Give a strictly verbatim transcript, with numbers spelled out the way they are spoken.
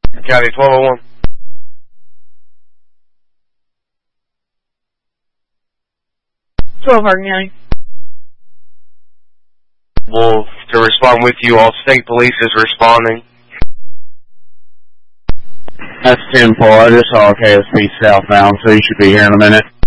County twelve oh one. twelve Hardin County. Wolf to respond with you. All state police is responding. That's ten four. I just saw a K S P southbound, so you should be here in a minute.